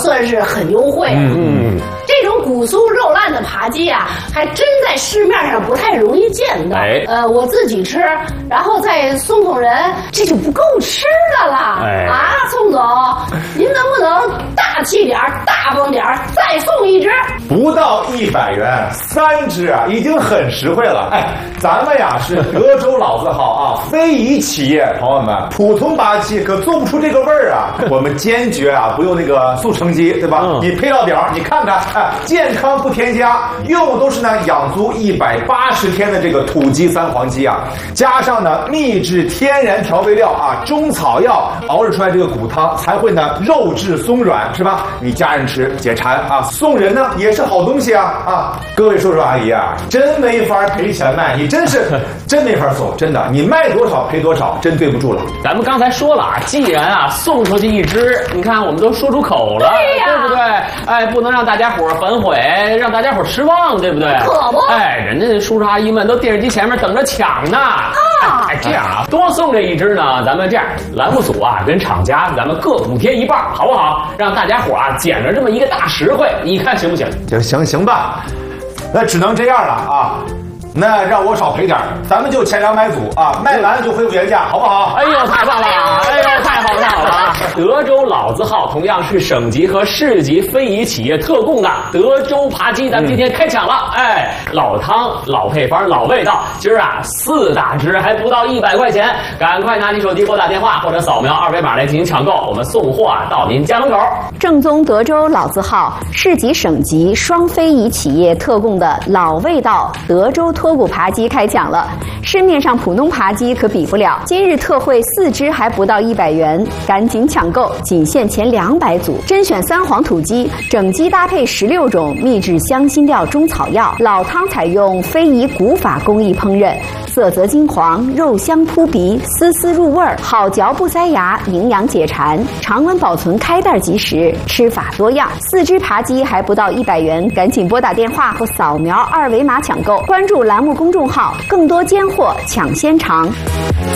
算是很优惠。这种骨酥肉烂的扒鸡啊，还真在市面上不太容易见到。我自己吃，然后再送送人，这就不够吃的了。宋总，您能不能大气点、大方点，再送一只？ 不到100元，3只啊，已经很实惠了。咱们呀是德州老字号啊，非遗企业，朋友们，普通扒鸡可做不出这个味儿啊。我们坚决啊不用那个速成鸡，对吧？你配料表你看看，健康不添加，用的都是呢养足180天的这个土鸡三黄鸡啊，加上呢秘制天然调味料啊，中草药熬制出来这个骨汤才会呢肉质松软，是吧？你家人吃解馋啊，送人呢也是好东西啊！各位叔叔阿姨啊，真没法赔钱卖，你真没法送，真的，你卖多少赔多少，真对不住了。 咱们刚才说了啊，既然啊送出去一只，你看我们都说出口了，对不对？不能让大家伙反悔，让大家伙失望，对不对？ 可不。 人家叔叔阿姨们都电视机前面等着抢呢。这样啊，多送这一只呢，咱们这样，栏目组啊跟厂家咱们各补贴一半，好不好？让大家伙啊捡着这么一个大实惠，你看行不行？ 就行吧，那只能这样了啊。那让我少赔点，咱们就前200组啊，卖完就恢复原价，好不好？ 太棒了！太好了！德州老字号同样是省级和市级非遗企业特供的德州扒鸡，咱们今天开抢了！老汤、老配方、老味道，今儿啊4大只还不到100块钱，赶快拿起手机拨打电话或者扫描2维码来进行抢购，我们送货到您家门口。 正宗德州老字号、市级省级双非遗企业特供的老味道德州脱骨扒鸡开抢了，市面上普通扒鸡可比不了，今日特惠4只还不到100元，赶紧抢购，仅限前200组，甄选3黄土鸡，整鸡搭配16种秘制香辛料中草药，老汤采用非遗古法工艺烹饪，色泽金黄，肉香扑鼻，丝丝入味儿，好嚼不塞牙，营养解馋，常温保存，开袋即食，吃法多样。4只扒鸡还不到100元，赶紧拨打电话或扫描2维码抢购，关注栏目公众号，更多尖货抢先尝。